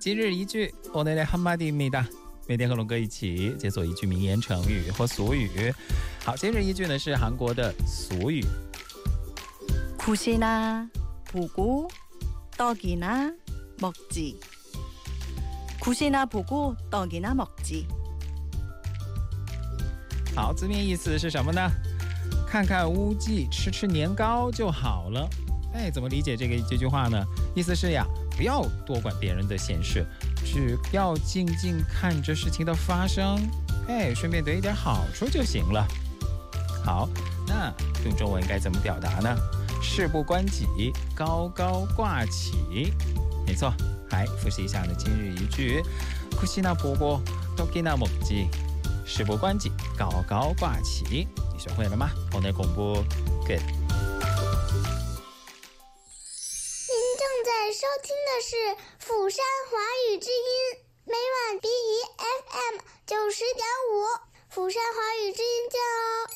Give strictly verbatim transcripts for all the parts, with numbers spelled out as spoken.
今日一句오늘의 한마디입니다。每天和龙哥一起解锁一句名言成语或俗语。好，今日一句呢是韩国的俗语。 굿이나 보고 떡이나 먹지. 굿이나 보고 떡이나 먹지。 好，字面意思是什么呢？看看屋记，吃吃年糕就好了。哎，怎么理解这个这句话呢？意思是呀，不要多管别人的闲事，只要静静看着事情的发生，哎，顺便得一点好处就行了。好，那用中文该怎么表达呢？事不关己，高高挂起。没错，来复习一下呢今日一句。굿이나 보고 떡이나 먹지。事不关己，高高挂起。你学会了吗？오늘 공부 끝。 您正在收听的是釜山华语之音，每晚 B E F M 九十点五，釜山华语之音见哦。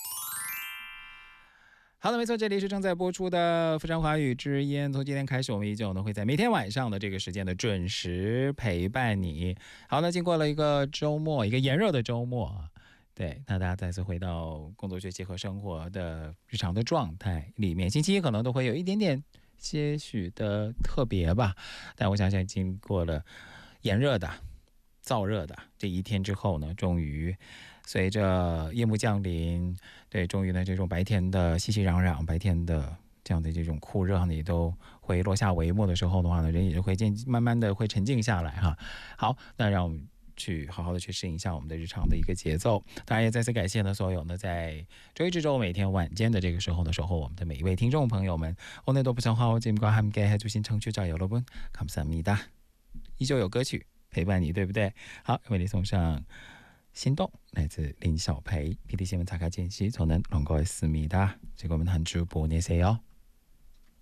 好的，没错，这里是正在播出的釜山华语之音。从今天开始，我们依旧呢会在每天晚上的这个时间的准时陪伴你。好，那经过了一个周末，一个炎热的周末，对，那大家再次回到工作学习和生活的日常的状态里面。星期一可能都会有一点点些许的特别吧，但我想想，经过了炎热的、燥热的这一天之后呢，终于随着夜幕降临，对，终于呢这种白天的熙熙攘攘，白天的这样的这种酷热呢，也都会落下帷幕的时候的话呢，人也就会渐慢慢的会沉静下来哈。好，那让我们去好好的去适应一下我们的日常的一个节奏。当然也再次感谢呢所有呢在周一至周每天晚间的这个时候呢守候我们的每一位听众朋友们。오늘도 부산화오짐과 함께 해주신 청취자 여러분 감사합니다。依旧有歌曲陪伴你，对不对？好，为你送上心动，来自林小培。P D新闻查卡间隙저는 런거였습니다。 즐거운 한 주 보내세요。